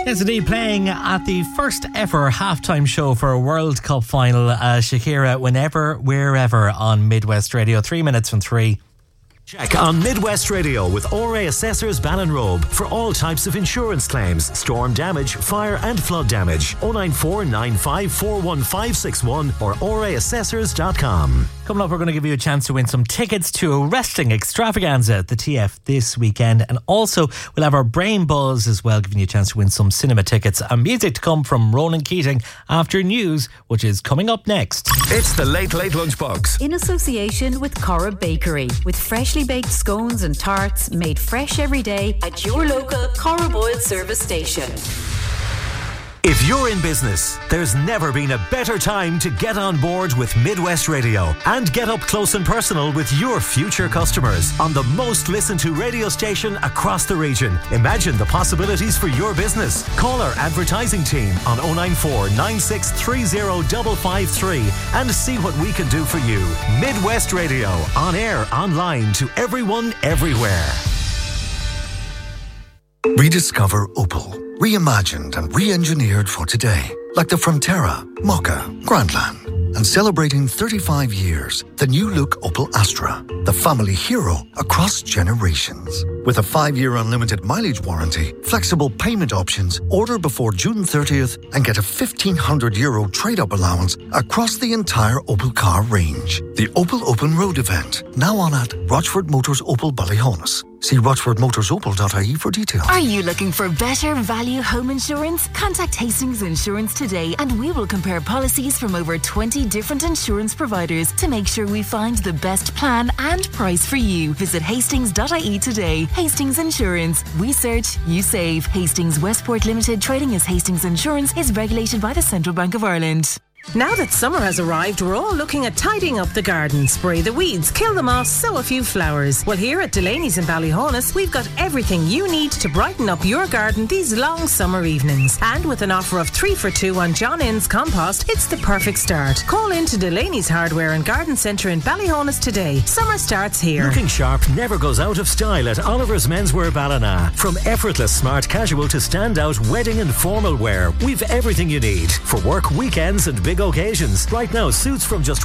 Yes, indeed, playing at the first ever halftime show for a World Cup final. Shakira, Whenever, Wherever on Midwest Radio. 3 minutes from 3. Check on Midwest Radio with ORA Assessors Ballinrobe for all types of insurance claims, storm damage, fire and flood damage. 094 95 41561 or oraassessors.com. Coming up, we're going to give you a chance to win some tickets to a wrestling extravaganza at the TF this weekend. And also, we'll have our Brain Buzz as well, giving you a chance to win some cinema tickets. And music to come from Ronan Keating after news, which is coming up next. It's the Late Late Lunchbox. In association with Cora Bakery, with freshly baked scones and tarts made fresh every day at your local Cora Boyle service station. If you're in business, there's never been a better time to get on board with Midwest Radio and get up close and personal with your future customers on the most listened to radio station across the region. Imagine the possibilities for your business. Call our advertising team on 094 9630 553 and see what we can do for you. Midwest Radio, on air, online, to everyone, everywhere. Rediscover Opel. Reimagined and re-engineered for today. Like the Frontera, Mokka, Grandland. And celebrating 35 years, the new look Opel Astra. The family hero across generations. With a 5-year unlimited mileage warranty, flexible payment options, order before June 30th and get a €1,500 trade-up allowance across the entire Opel car range. The Opel Open Road event, now on at Rochford Motors Opel Ballyhonus. See rochfordmotorsopel.ie for details. Are you looking for better value home insurance? Contact Hastings Insurance today and we will compare policies from over 20 different insurance providers to make sure we find the best plan and price for you. Visit hastings.ie today. Hastings Insurance. We search, you save. Hastings Westport Limited, trading as Hastings Insurance, is regulated by the Central Bank of Ireland. Now that summer has arrived, we're all looking at tidying up the garden. Spray the weeds, kill them off, sow a few flowers. Well, here at Delaney's in Ballyhonus, we've got everything you need to brighten up your garden these long summer evenings. And with an offer of 3 for 2 on John Innes compost, it's the perfect start. Call in to Delaney's Hardware and Garden Centre in Ballyhonus today. Summer starts here. Looking sharp never goes out of style at Oliver's Menswear Ballina. From effortless smart casual to standout wedding and formal wear, we've everything you need for work, weekends and big occasions. Right now, suits from just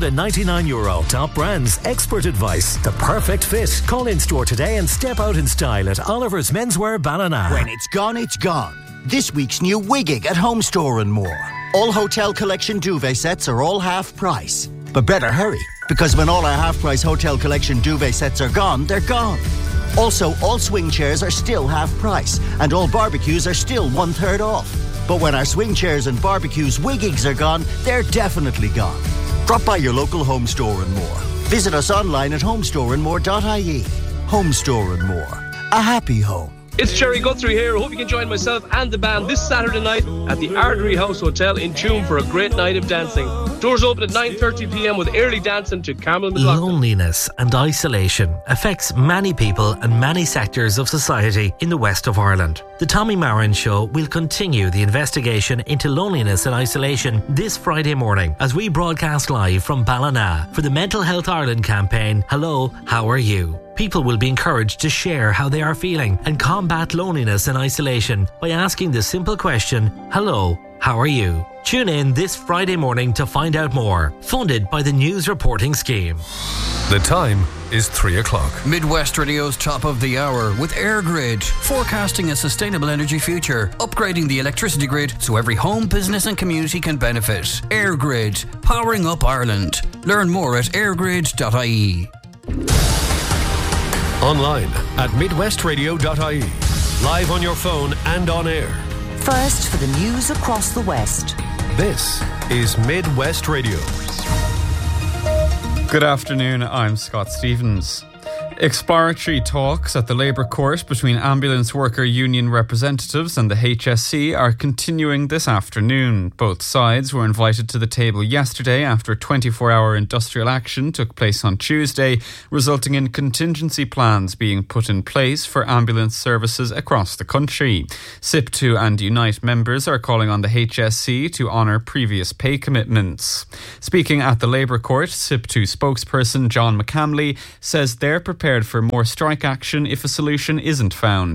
€199. Top brands, expert advice, the perfect fit. Call in store today and step out in style at Oliver's Menswear Ballina. When it's gone, it's gone. This week's new Wiggig at Home Store and More. All Hotel Collection duvet sets are all half price. But better hurry, because when all our half price Hotel Collection duvet sets are gone, they're gone. Also, all swing chairs are still half price, and all barbecues are still 1/3 off. But when our swing chairs and barbecues Wiggigs are gone, they're definitely gone. Drop by your local Home Store and More. Visit us online at homestoreandmore.ie. Home Store and More. A happy home. It's Jerry Guthrie here. I hope you can join myself and the band this Saturday night at the Artery House Hotel in Tuam for a great night of dancing. Doors open at 9:30pm with early dancing to Carmel McLaughlin. Loneliness and isolation affects many people and many sectors of society in the west of Ireland. The Tommy Marin Show will continue the investigation into loneliness and isolation this Friday morning as we broadcast live from Ballina for the Mental Health Ireland campaign, Hello, How Are You? People will be encouraged to share how they are feeling and combat loneliness and isolation by asking the simple question, Hello, how are you? Tune in this Friday morning to find out more. Funded by the News Reporting Scheme. The time is 3 o'clock. Midwest Radio's top of the hour with EirGrid, forecasting a sustainable energy future, upgrading the electricity grid so every home, business and community can benefit. EirGrid, powering up Ireland. Learn more at airgrid.ie. Online at midwestradio.ie. Live on your phone and on air. First for the news across the West. This is Midwest Radio. Good afternoon, I'm Scott Stevens. Exploratory talks at the Labour Court between ambulance worker union representatives and the HSE are continuing this afternoon. Both sides were invited to the table yesterday after 24-hour industrial action took place on Tuesday, resulting in contingency plans being put in place for ambulance services across the country. SIP2 and Unite members are calling on the HSE to honour previous pay commitments. Speaking at the Labour Court, SIP2 spokesperson John McCamley says they're prepared for more strike action if a solution isn't found.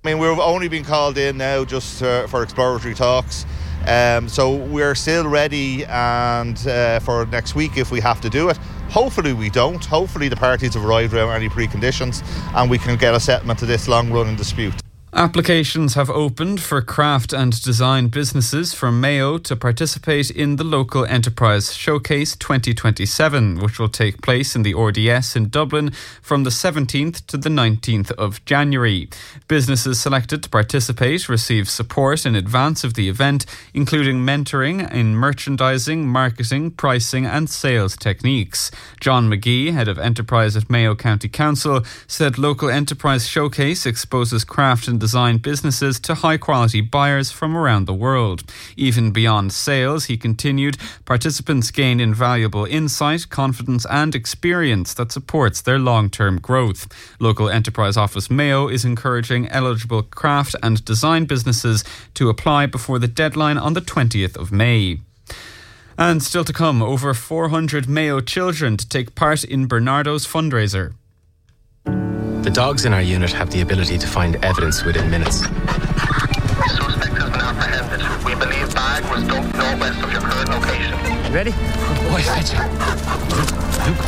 I mean, we've only been called in now just for exploratory talks. So we're still ready and for next week if we have to do it. Hopefully we don't. Hopefully the parties have arrived without any preconditions and we can get a settlement to this long-running dispute. Applications have opened for craft and design businesses from Mayo to participate in the Local Enterprise Showcase 2027, which will take place in the RDS in Dublin from the 17th to the 19th of January. Businesses selected to participate receive support in advance of the event, including mentoring in merchandising, marketing, pricing and sales techniques. John McGee, head of enterprise at Mayo County Council, said Local Enterprise Showcase exposes craft and design businesses to high-quality buyers from around the world. Even beyond sales, he continued, participants gain invaluable insight, confidence and experience that supports their long-term growth. Local Enterprise Office Mayo is encouraging eligible craft and design businesses to apply before the deadline on the 20th of May. And still to come, over 400 Mayo children to take part in Bernardo's fundraiser. The dogs in our unit have the ability to find evidence within minutes. Suspect has been apprehended. We believe bag was dumped northwest of your current location. Ready? Good boy, Fetcher. Luke.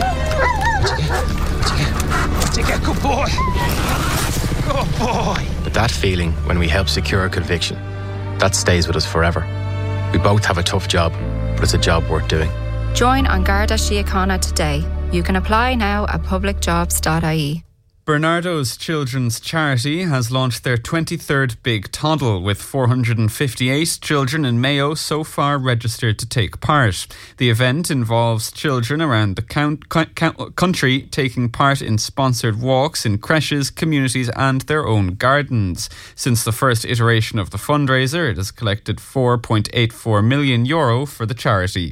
What'd you get? Good boy. Good boy. But that feeling when we help secure a conviction, that stays with us forever. We both have a tough job, but it's a job worth doing. Join An Garda Síochána today. You can apply now at publicjobs.ie. Bernardo's Children's Charity has launched their 23rd Big Toddle, with 458 children in Mayo so far registered to take part. The event involves children around the country taking part in sponsored walks in creches, communities and their own gardens. Since the first iteration of the fundraiser, it has collected €4.84 million for the charity.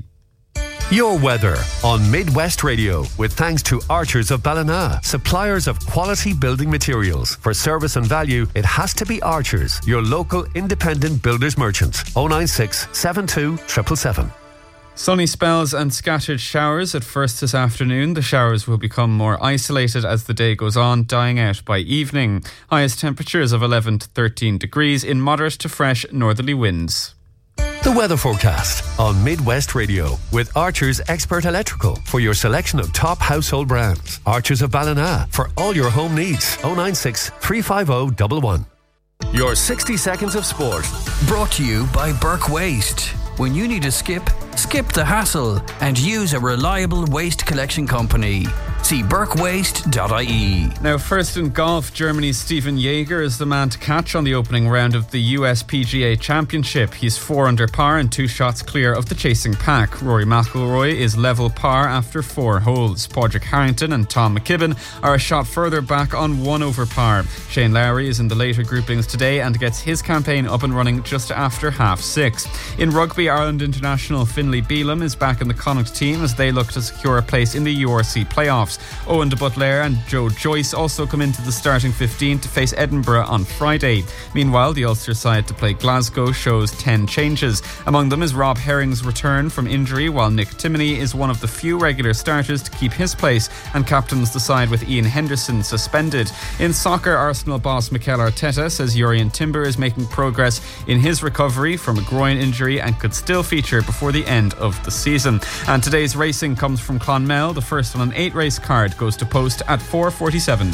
Your weather on Midwest Radio, with thanks to Archers of Ballina, suppliers of quality building materials. For service and value, it has to be Archers, your local independent builders merchants. 096 72 777. Sunny spells and scattered showers at first this afternoon. The showers will become more isolated as the day goes on, dying out by evening. Highest temperatures of 11 to 13 degrees in moderate to fresh northerly winds. The weather forecast on Midwest Radio with Archers Expert Electrical for your selection of top household brands. Archers of Ballina for all your home needs. 096 350 111. Your 60 seconds of sport. Brought to you by Burke Waste. When you need a skip the hassle and use a reliable waste collection company. See burkewaste.ie. Now, first in golf, Germany's Stephen Jaeger is the man to catch on the opening round of the US PGA Championship. He's 4 under par and 2 shots clear of the chasing pack. Rory McIlroy is level par after 4 holes. Padraig Harrington and Tom McKibben are a shot further back on 1 over par. Shane Lowry is in the later groupings today and gets his campaign up and running just after 6:30. In rugby, Ireland international Finlay Bealham is back in the Connacht team as they look to secure a place in the URC playoffs. Owen de Butler and Joe Joyce also come into the starting 15 to face Edinburgh on Friday. Meanwhile, the Ulster side to play Glasgow shows 10 changes. Among them is Rob Herring's return from injury, while Nick Timoney is one of the few regular starters to keep his place and captains the side with Ian Henderson suspended. In soccer, Arsenal boss Mikel Arteta says Jurrien Timber is making progress in his recovery from a groin injury and could still feature before the end of the season. And today's racing comes from Clonmel. The first on an 8-race card goes to post at 4:47.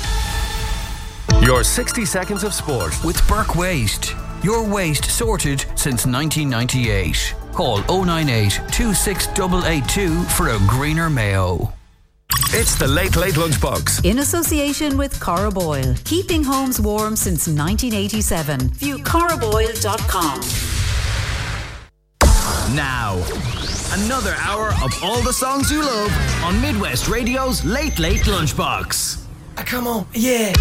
Your 60 seconds of sport with Burke Waste. Your waste sorted since 1998. Call 098 26882 for a greener Mayo. It's the Late Late Lunchbox. In association with Corraboil. Keeping homes warm since 1987. View corraboil.com. Now, another hour of all the songs you love on Midwest Radio's Late Late Lunchbox. Come on, yeah.